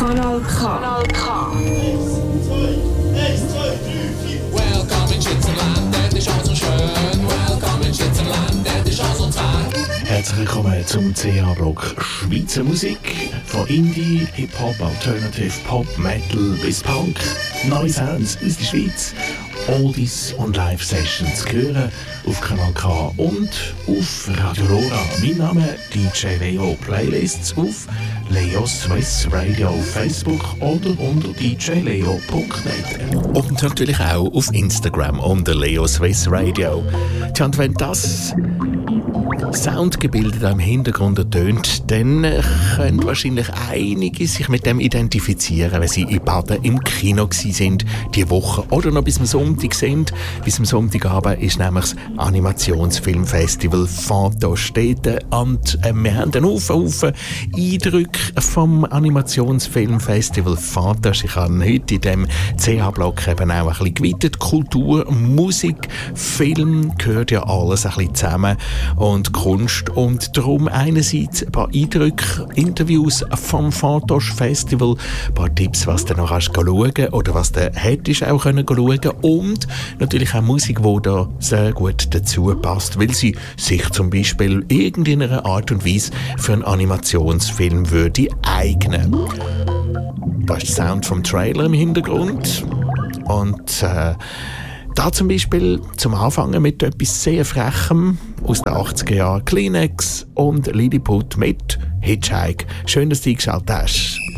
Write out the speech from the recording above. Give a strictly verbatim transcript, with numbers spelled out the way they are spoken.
Kanal K. Kanal K. Welcome in Schwitzerland, das ist auch so schön. Welcome in Schwitzerland, das ist auch so zart. Herzlich willkommen zum C A-Block Schweizer Musik. Von Indie, Hip-Hop, Alternative, Pop, Metal bis Punk. Neue Sounds aus der Schweiz. Oldies und Live-Sessions hören auf Kanal K und auf Radio Rora. Mein Name D J Leo. Playlists auf Leo Swiss Radio auf Facebook oder unter d j leo punkt net. Und natürlich auch auf Instagram unter Leo Swiss Radio. Tja, und wenn das Soundgebilde im Hintergrund ertönt, dann können wahrscheinlich einige sich mit dem identifizieren, wenn sie in Baden im Kino sind diese Woche oder noch bis am Sonntag sind. Bis am Sonntagabend ist nämlich das Animationsfilmfestival Fantastiete und äh, wir haben einen Haufen, Haufen Eindrücke vom Animationsfilmfestival Fantas. Ich habe heute in diesem C H-Block eben auch ein bisschen geweitet. Kultur, Musik, Film gehört ja alles ein bisschen zusammen und Kunst. Und darum einerseits ein paar Eindrücke, Interviews vom Fantas Festival, ein paar Tipps, was du noch kannst schauen oder was du hättest auch können schauen und natürlich auch Musik, die da sehr gut dazu passt, weil sie sich zum Beispiel irgendeiner Art und Weise für einen Animationsfilm würde eignen. Da ist der Sound vom Trailer im Hintergrund und äh, da zum Beispiel zum Anfangen mit etwas sehr Frechem aus den achtziger Jahren. Kleenex und Lilliput mit Hitchhike. Schön, dass du eingeschaltet hast.